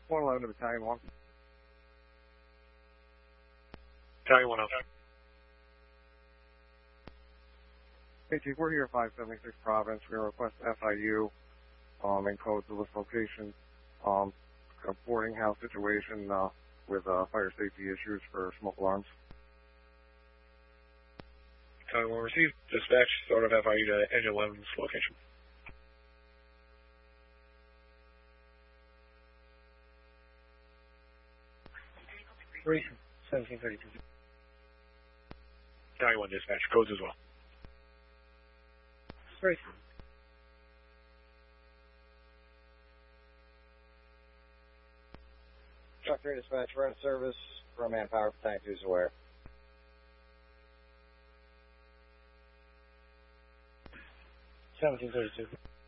111 to Battalion 1. Battalion 1 up. Hey, Chief, we're here at 576 Providence. We're going to request FIU and code to list location, a boarding house situation with fire safety issues for smoke alarms. Battalion 1 received. Dispatch, sort of FIU to Engine 11's location. Three, 1732. Battalion 1 dispatch, codes as well. 3. Truck 3 dispatch, we're in service for a manpower, Battalion 2 is aware. 1732.